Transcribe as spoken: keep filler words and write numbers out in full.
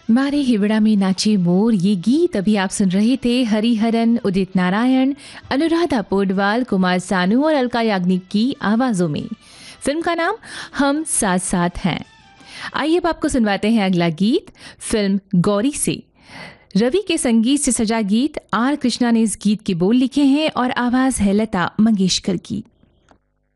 मारे हिवड़ा में नाचे मोर, ये गीत अभी आप सुन रहे थे हरिहरन, उदित नारायण, अनुराधा पौडवाल, कुमार सानू और अलका याग्निक की आवाज़ों में। फिल्म का नाम हम साथ साथ हैं। आइए अब आपको सुनवाते हैं अगला गीत फिल्म गौरी से। रवि के संगीत से सजा गीत, आर कृष्णा ने इस गीत के बोल लिखे हैं और आवाज़ है लता मंगेशकर की।